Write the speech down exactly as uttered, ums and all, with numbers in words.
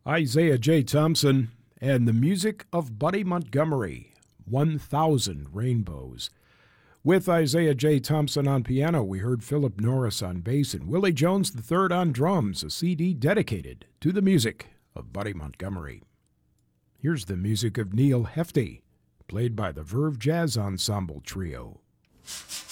Isaiah J. Thompson and the music of Buddy Montgomery, one thousand Rainbows. With Isaiah J. Thompson on piano, we heard Philip Norris on bass and Willie Jones the third on drums, a C D dedicated to the music of Buddy Montgomery. Here's the music of Neil Hefti, played by the Verve Jazz Ensemble Trio.